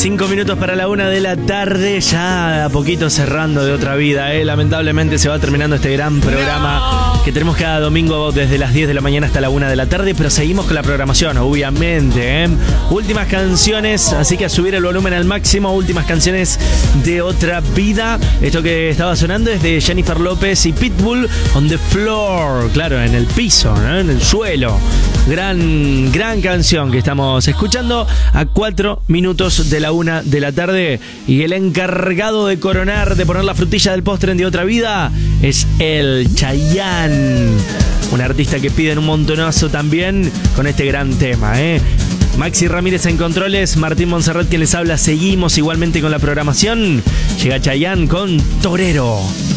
5 minutos para la 1 de la tarde, ya a poquito cerrando de otra vida, Lamentablemente se va terminando este gran programa que tenemos cada domingo desde las 10 de la mañana hasta la 1 de la tarde, pero seguimos con la programación, obviamente, Últimas canciones, así que a subir el volumen al máximo, últimas canciones de otra vida. Esto que estaba sonando es de Jennifer López y Pitbull, On the Floor, claro, en el piso, ¿no? En el suelo. Gran canción que estamos escuchando a 4 minutos de la 1 de la tarde. Y el encargado de coronar, de poner la frutilla del postre en De Otra Vida, es el Chayanne. Un artista que piden un montonazo también con este gran tema, Maxi Ramírez en controles, Martín Monserrat quien les habla. Seguimos igualmente con la programación. Llega Chayanne con Torero.